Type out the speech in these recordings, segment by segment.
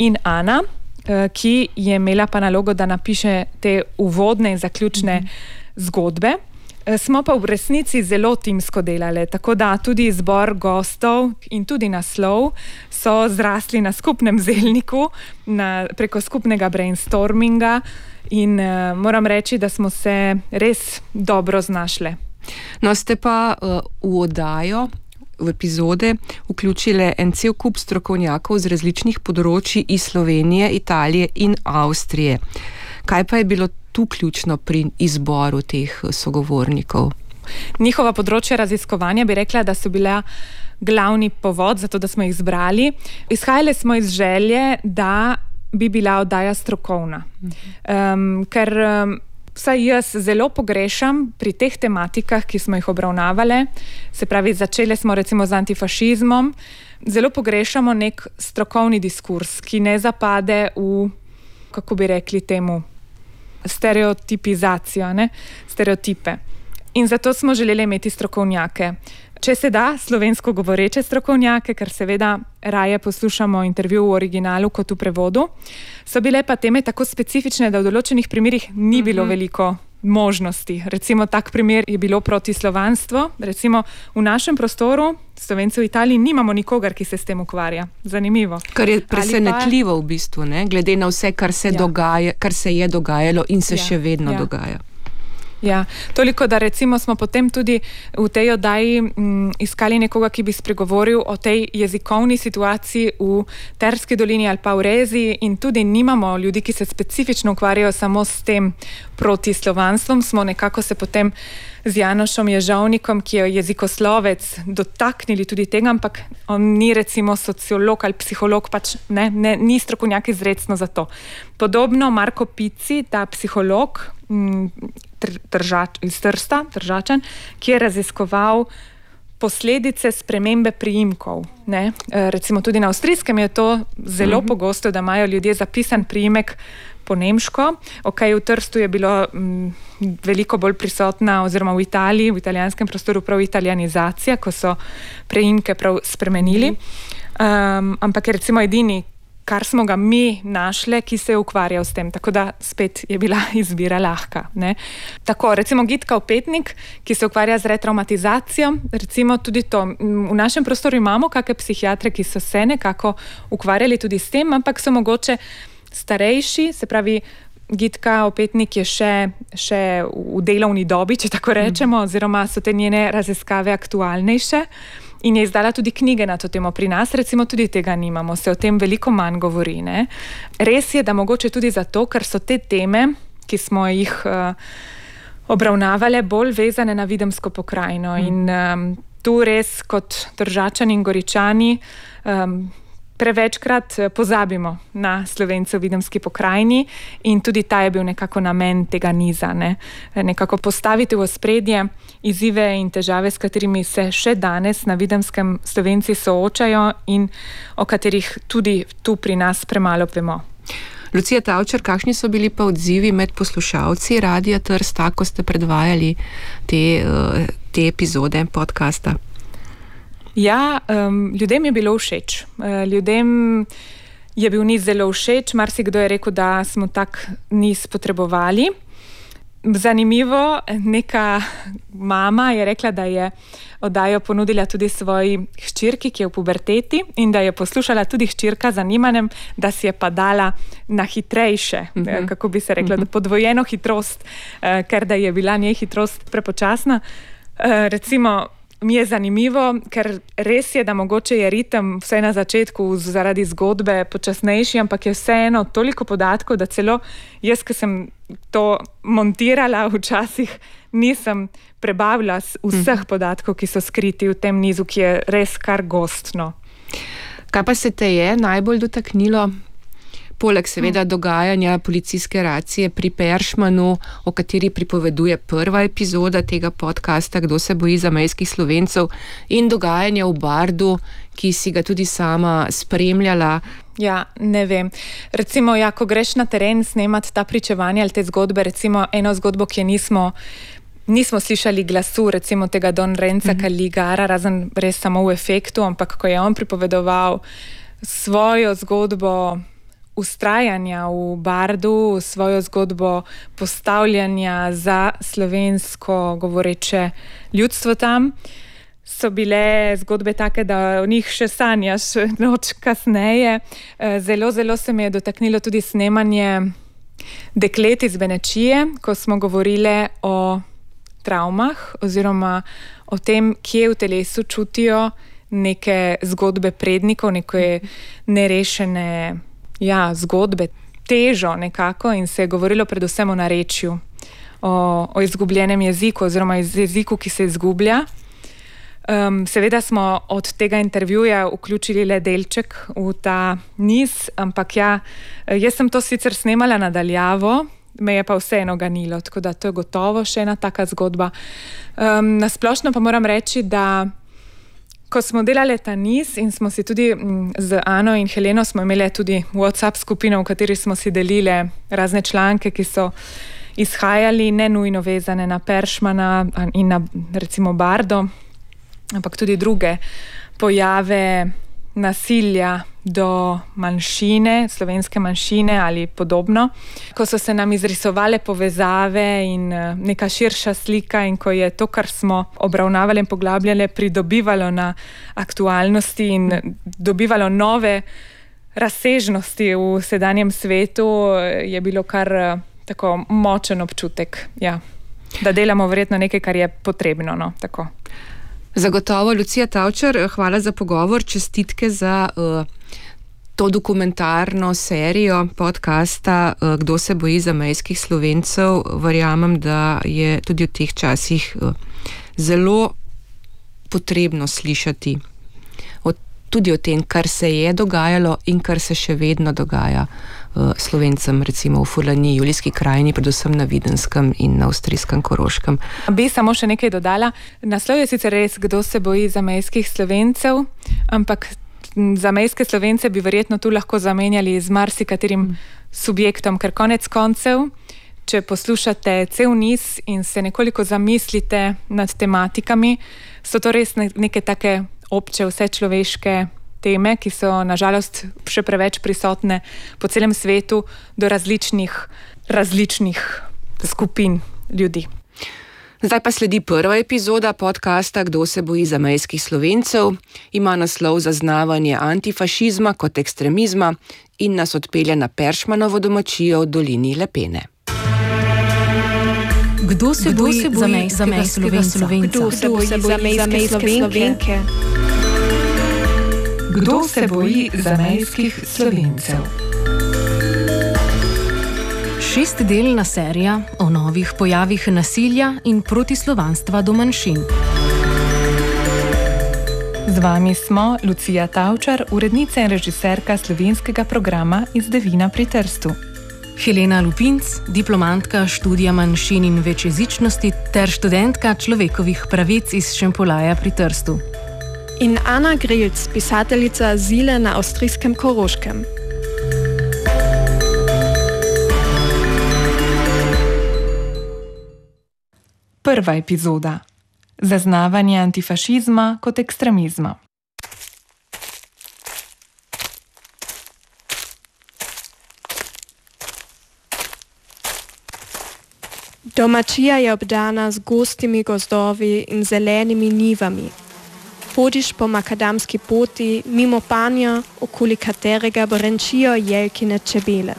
in Ana, ki je imela pa nalogo, da napiše te uvodne in zaključne zgodbe. Smo pa v resnici zelo timsko delali, tako da tudi izbor gostov in tudi naslov so zrasli na skupnem zelniku, preko skupnega brainstorminga in moram reči, da smo se res dobro znašli. No, ste pa v oddajo, v epizode vključile en cel kup strokovnjakov z različnih področij iz Slovenije, Italije in Avstrije. Kaj pa je bilo tu ključno pri izboru teh sogovornikov? Njihova področja raziskovanja bi rekla, da so bila glavni povod za to, da smo jih izbrali. Izhajali smo iz želje, da bi bila oddaja strokovna. Ker vsaj jaz zelo pogrešam pri teh tematikah, ki smo jih obravnavali, se pravi, začeli smo recimo z antifašizmom, zelo pogrešamo nek strokovni diskurs, ki ne zapade v, kako bi rekli temu, stereotipizacijo, stereotipe. In zato smo želeli imeti strokovnjake. Če se da, slovensko govoreče strokovnjake, ker seveda raje poslušamo intervju v originalu kot v prevodu, so bile pa teme tako specifične, da v določenih primerih ni bilo veliko možnosti. Recimo tak primer je bilo protislovanstvo. Recimo v našem prostoru, Slovencev v Italiji, nimamo nikogar, ki se s tem ukvarja. Zanimivo. Kar je presenetljivo v bistvu, glede na vse, kar se je dogajalo in se še vedno dogaja. Ja, toliko, da recimo smo potem tudi v tej oddaji iskali nekoga, ki bi spregovoril o tej jezikovni situaciji v Terski dolini ali pa v Reziji in tudi nimamo ljudi, ki se specifično ukvarjajo samo s tem protislovanstvom. Smo nekako se potem z Janošom Ježovnikom, ki je jezikoslovec, dotaknili tudi tega, ampak on ni recimo sociolog ali psiholog, pač ni strokovnjak izrecno za to. Podobno Marko Pici, ta psiholog, iz Trsta, Tržačan, ki je raziskoval posledice spremembe priimkov. Recimo tudi na avstrijskem je to zelo pogosto, da imajo ljudje zapisan priimek po nemško. V Trstu je bilo veliko bolj prisotna, oziroma v Italiji, v italijanskem prostoru prav italijanizacija, ko so priimke prav spremenili. Ampak je recimo edini, kar smo ga mi našli, ki se je ukvarjal s tem. Tako da spet je bila izbira lahka. Tako, recimo Gitka Opetnik, ki se ukvarja z retraumatizacijo, recimo tudi to. V našem prostoru imamo kakšne psihiatre, ki so se nekako ukvarjali tudi s tem, ampak so mogoče starejši, se pravi, Gitka Opetnik je še v delovni dobi, če tako rečemo, oziroma so te njene raziskave aktualnejše. In je izdala tudi knjige na to temo. Pri nas recimo tudi tega nimamo, se o tem veliko manj govori. Res je, da mogoče tudi zato, ker so te teme, ki smo jih obravnavali, bolj vezane na Videmsko pokrajino. In tu res kot Tržačani in Goričani prevečkrat pozabimo na Slovence v Videmski pokrajini in tudi ta je bil nekako namen tega niza. Nekako postaviti v ospredje izzive in težave, s katerimi se še danes na Videmskem Slovenci soočajo in o katerih tudi tu pri nas premalo vemo. Lucija Tavčar, kakšni so bili pa odzivi med poslušalci Radia Trst, ko ste predvajali te epizode podcasta? Ja, ljudem je bilo všeč. Ljudem je bil niz zelo všeč. Marsikdo je rekel, da smo tak niz potrebovali. Zanimivo, neka mama je rekla, da je oddajo ponudila tudi svoji hčerki, ki je v puberteti in da je poslušala tudi hčerka z zanimanjem, da si je pa dala na hitrejše, kako bi se rekla, da podvojeno hitrost, ker da je bila njej hitrost prepočasna. Recimo, mi je zanimivo, ker res je, da mogoče je ritem vse na začetku zaradi zgodbe počasnejši, ampak je vseeno toliko podatkov, da celo jaz, ki sem to montirala včasih, nisem prebavila vseh podatkov, ki so skriti v tem nizu, ki je res kar gostno. Kaj pa se te je najbolj dotaknilo? Poleg seveda dogajanja policijske racije pri Peršmanu, o kateri pripoveduje prva epizoda tega podcasta, Kdo se boji zamejskih Slovencev, in dogajanja v Bardu, ki si ga tudi sama spremljala. Ja, ne vem. Recimo, ko greš na teren snemati ta pričevanja ali te zgodbe, recimo eno zgodbo, ki nismo slišali glasu, recimo tega Don Renca Caligara, razen res samo v efektu, ampak ko je on pripovedoval svojo zgodbo ustrajanja v Bardu, svojo zgodbo postavljanja za slovensko govoreče ljudstvo tam, so bile zgodbe take, da o njih še sanjaš noč kasneje. Zelo, zelo se me je dotaknilo tudi snemanje Deklet iz Benečije, ko smo govorile o travmah oziroma o tem, kje v telesu čutijo neke zgodbe prednikov, neke nerešene zgodbe, težo nekako, in se je govorilo predvsem o narečju, o izgubljenem jeziku oziroma jeziku, ki se izgublja. Seveda smo od tega intervjuja vključili le delček v ta niz, ampak jaz sem to sicer snemala nadaljavo, me je pa vseeno ganilo, tako da to je gotovo še ena taka zgodba. Nasplošno pa moram reči, da ko smo delali ta niz in smo si tudi z Ano in Heleno smo imeli tudi WhatsApp skupino, v kateri smo si delile razne članke, ki so izhajali, ne nujno vezane na Peršmana in na recimo Bardo, ampak tudi druge pojave nasilja do manjšine, slovenske manjšine ali podobno. Ko so se nam izrisovale povezave in neka širša slika in ko je to, kar smo obravnavali in poglabljali, pridobivalo na aktualnosti in dobivalo nove razsežnosti v sedanjem svetu, je bilo kar tako močen občutek, da delamo verjetno nekaj, kar je potrebno, no, tako. Zagotovo, Lucija Tavčar, hvala za pogovor, čestitke za to dokumentarno serijo podcasta Kdo se boji zamejskih Slovencev. Verjamem, da je tudi v teh časih zelo potrebno slišati tudi o tem, kar se je dogajalo in kar se še vedno dogaja Slovencem, recimo v Furlaniji, Julijski krajini, predvsem na Videnskem in na avstrijskem Koroškem. Bi samo še nekaj dodala. Naslov je sicer res Kdo se boji zamejskih Slovencev, ampak zamejske Slovence bi verjetno tu lahko zamenjali z marsikaterim subjektom, ker konec koncev, če poslušate cel niz in se nekoliko zamislite nad tematikami, so to res neke take obče vsečloveške teme, ki so nažalost še preveč prisotne po celem svetu do različnih skupin ljudi. Zdaj pa sledi prva epizoda podcasta Kdo se boji zamejskih Slovencev. Ima naslov Zaznavanje antifašizma kot ekstremizma in nas odpelje na Peršmanovo domačijo v dolini Lepene. Kdo se boji zamejskega Slovenca? Kdo se boji zamejske Slovenke? Kdo se boji zamejskih Slovencev? 6-delna serija o novih pojavih nasilja in protislovanstva do manjšin. Z vami smo Lucija Tavčar, urednica in režiserka slovenskega programa Iz Devina pri Trstu. Helena Lupinc, diplomantka študija manjšin in večjezičnosti ter študentka človekovih pravic iz Šempolaja pri Trstu. In Ana Grilc, pisateljica azile na avstrijskem Koroškem. Prva epizoda. Zaznavanje antifašizma kot ekstremizma. Domačija je obdana z gostimi gozdovi in zelenimi nivami. Hodiš po makadamski poti mimo panja, okoli katerega brenčijo jelkine čebele.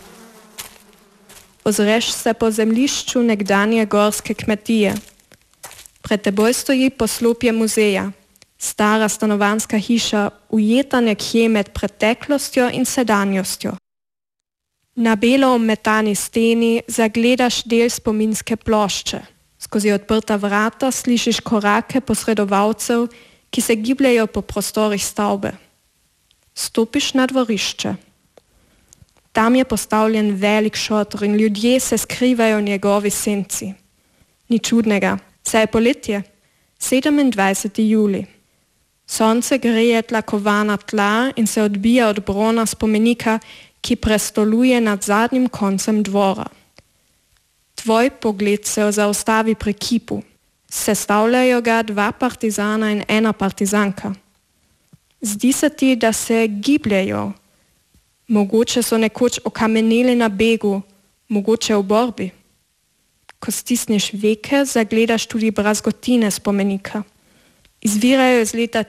Ozreš se po zemljišču nekdanje gorske kmetije. Pred teboj stoji poslopje muzeja, stara stanovanska hiša, ujeta nekje med preteklostjo in sedanjostjo. Na belo ometani steni zagledaš del spominske plošče. Skozi odprta vrata slišiš korake posredovalcev, ki se gibljajo po prostorih stavbe. Stopiš na dvorišče. Tam je postavljen velik šotor in ljudje se skrivajo v njegovi senci. Ni čudnega, saj je poletje, 27. juli. Sonce greje tlakovana tla in se odbija od brona spomenika, ki prestoluje nad zadnjim koncem dvora. Tvoj pogled se zaustavi pri kipu. Sestavljajo ga 2 partizana in 1 partizanka. Zdi se ti, da se gibljajo. Mogoče so nekoč okameneli na begu, mogoče v borbi. Ko stisneš veke, zagledaš tudi brazgotine spomenika. Izvirajo iz leta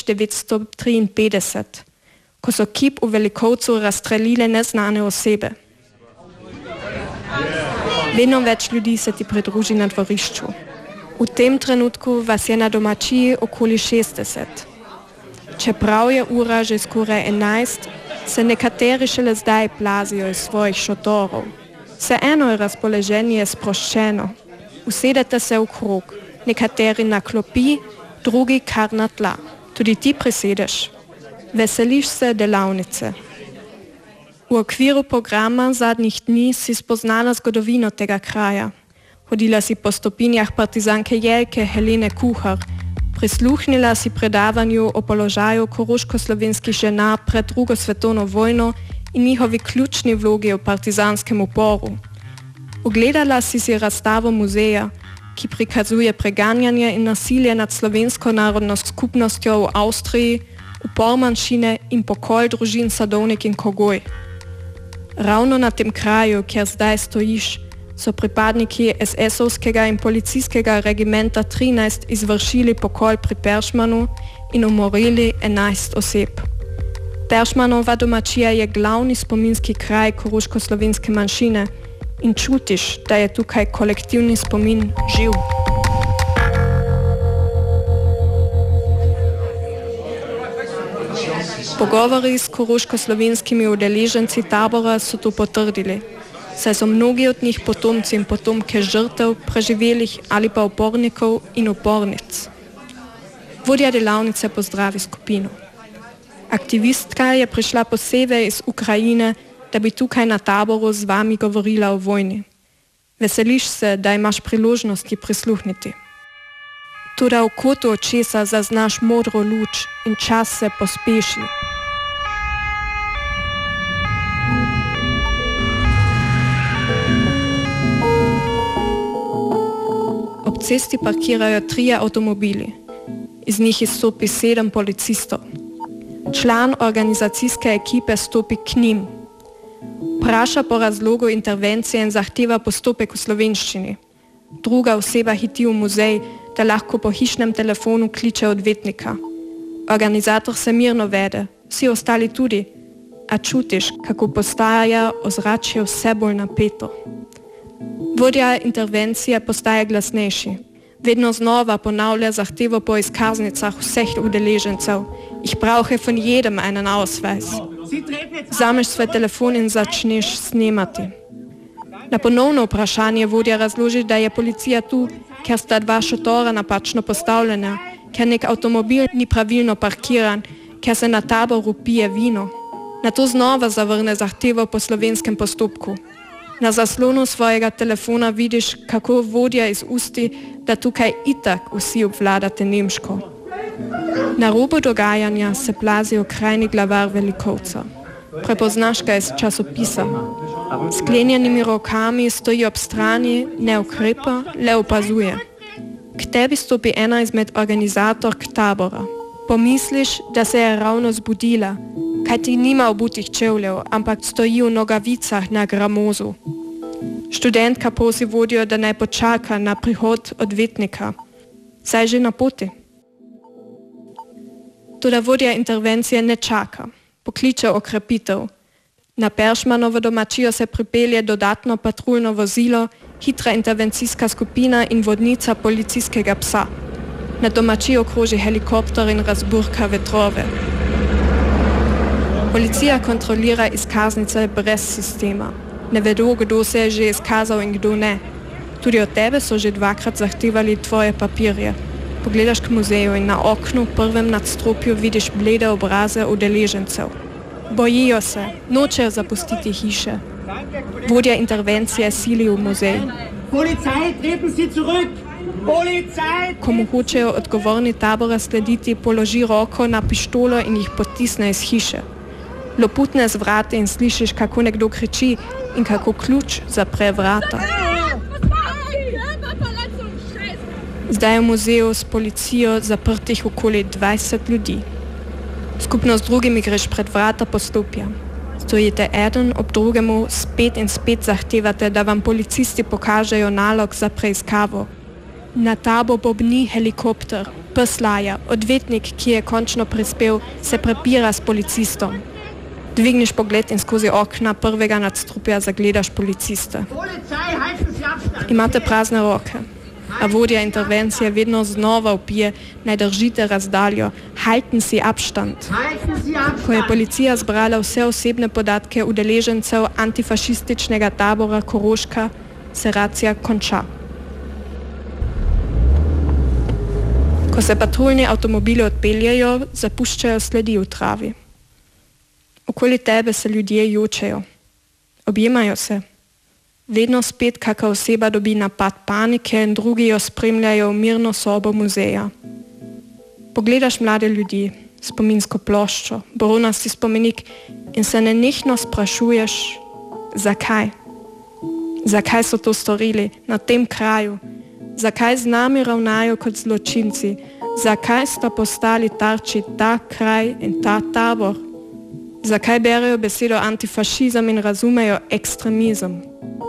1953, ko so kip v Velikovcu razstrelile neznane osebe. Vedno več ljudi se ti pridruži na dvorišču. V tem trenutku vas je na domačiji okoli 60. Čeprav je ura že skoraj 11, se nekateri šele zdaj plazijo iz svojih šotorov. Vseeno je razpoloženje sproščeno. Usedete se v krog, nekateri na klopi, drugi kar na tla. Tudi ti prisedeš. Veseliš se delavnice. V okviru programa zadnjih dni si spoznala zgodovino tega kraja. Hodila si po stopinjah partizanke Jelke Helene Kuhar, prisluhnila si predavanju o položaju koroško-slovenskih žena pred drugo svetovno vojno in njihovi ključni vlogi v partizanskem uporu. Ogledala si razstavo muzeja, ki prikazuje preganjanje in nasilje nad slovensko narodno skupnostjo v Avstriji, upor manjšine in pokol družin Sadovnik in Kogoj. Ravno na tem kraju, kjer zdaj stojiš, so pripadniki SS-ovskega in policijskega regimenta 13 izvršili pokol pri Peršmanu in umorili 11 oseb. Peršmanova domačija je glavni spominski kraj koroško-slovenske manjšine in čutiš, da je tukaj kolektivni spomin živ. Pogovori s koroško-slovenskimi udeleženci tabora so to potrdili, saj so mnogi od njih potomci in potomke žrtev, preživelih ali pa upornikov in upornic. Vodja delavnice pozdravi skupino. Aktivistka je prišla posebej iz Ukrajine, da bi tukaj na taboru z vami govorila o vojni. Veseliš se, da imaš priložnosti prisluhniti. Toda v kotu očesa zaznaš modro luč in čas se pospeši. Ob cesti parkirajo 3 avtomobili. Iz njih izstopi 7 policistov. Član organizacijske ekipe stopi k njim. Vpraša po razlogu intervencije in zahteva postopek v slovenščini. Druga oseba hiti v muzej, da lahko po hišnem telefonu kliče odvetnika. Organizator se mirno vede, vsi ostali tudi, a čutiš, kako postaja ozračje vse bolj napeto. Vodja intervencije postaje glasnejši. Vedno znova ponavlja zahtevo po izkaznicah vseh udeležencev. Ich brauche von jedem einen Ausweis. Vzameš svoj telefon in začneš snemati. Na ponovno vprašanje vodja razloži, da je policija tu, ker sta 2 šotora napačno postavljena, ker nek avtomobil ni pravilno parkiran, ker se na taboru pije vino. Nato znova zavrne zahtevo po slovenskem postopku. Na zaslonu svojega telefona vidiš, kako vodja izpusti, da tukaj itak vsi obvladate nemško. Na robu dogajanja se plazi okrajni glavar Velikovca. Prepoznaš ga iz časopisa. Sklenjenimi rokami stoji ob strani, ne ukrepa, le opazuje. K tebi stopi ena izmed organizatork tabora. Pomisliš, da se je ravno zbudila, kajti nima obutih čevljev, ampak stoji v nogavicah na gramozu. Študentka prosi vodjo, da naj počaka na prihod odvetnika. Saj že na poti. Toda vodja intervencije ne čaka. Pokliče okrepitev. Na Peršmanovo domačijo se pripelje dodatno patruljno vozilo, hitra intervencijska skupina in vodnica policijskega psa. Na domačijo kroži helikopter in razburka vetrove. Policija kontrolira izkaznice brez sistema. Ne vedo, kdo se je že izkazal in kdo ne. Tudi od tebe so že 2-krat zahtevali tvoje papirje. Pogledaš k muzeju in na oknu v prvem nadstropju vidiš blede obraze udeležencev. Bojijo se, nočejo zapustiti hiše. Vodja intervencije sili v muzej. Polizei, treten Sie zurück! Polizei! Ko mu hočejo odgovorni tabora slediti, položi roko na pištolo in jih potisne iz hiše. Loputne z vrate in slišiš, kako nekdo kriči in kako ključ zapre vrata. Zdaj je v muzeju s policijo zaprtih okoli 20 ljudi. Skupno z drugimi greš pred vrata poslopja. Stojite eden ob drugemu, spet in spet zahtevate, da vam policisti pokažejo nalog za preiskavo. Na tabo bobni helikopter, pes laja, odvetnik, ki je končno prispel, se prepira s policistom. Dvigneš pogled in skozi okna prvega nadstropja zagledaš policista. Imate prazne roke, a vodja intervencije vedno znova vpije, naj držite razdaljo, halten si abstand. Ko je policija zbrala vse osebne podatke udeležencev antifašističnega tabora Koroška, se racija konča. Ko se patruljni avtomobili odpeljajo, zapuščajo sledi v travi. Okoli tebe se ljudje jočejo, objemajo se. Vedno spet kaka oseba dobi napad panike in drugi jo spremljajo v mirno sobo muzeja. Pogledaš mlade ljudi, spominsko ploščo, bronasti spomenik in se nenehno sprašuješ, zakaj? Zakaj so to storili na tem kraju? Zakaj z nami ravnajo kot zločinci? Zakaj sta postali tarči ta kraj in ta tabor? Zakaj berejo besedo antifašizem in razumejo ekstremizem?